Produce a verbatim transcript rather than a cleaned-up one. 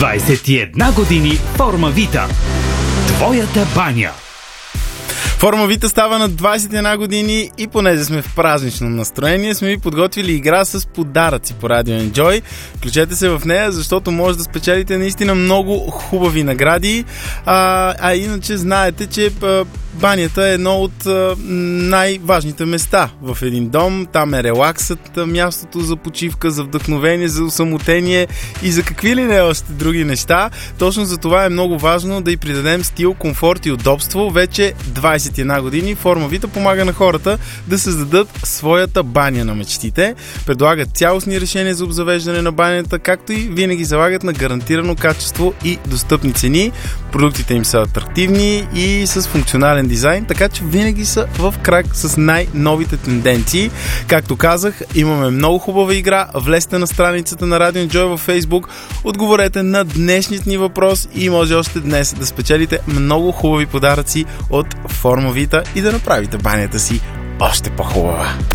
двайсет и една години Формавита. Твоята баня. Формавита става на двайсет и една години и понеже сме в празнично настроение, сме ви подготвили игра с подаръци по Radio Enjoy. Включете се в нея, защото може да спечелите наистина много хубави награди. А, а иначе знаете, че а, банята е едно от а, най-важните места в един дом. Там е релаксът, мястото за почивка, за вдъхновение, за усамотение и за какви ли не още други неща. Точно за това е много важно да й придадем стил, комфорт и удобство. Вече двайсет и една години Формавита помага на хората да създадат своята баня на мечтите. Предлагат цялостни решения за обзавеждане на банята, както и винаги залагат на гарантирано качество и достъпни цени. Продуктите им са атрактивни и с функционален дизайн, така че винаги са в крак с най-новите тенденции. Както казах, имаме много хубава игра. Влезте на страницата на Radio Enjoy във Facebook, отговорете на днешният ни въпрос и може още днес да спечелите много хубави подаръци от Формавита и да направите банята си още по-хубава.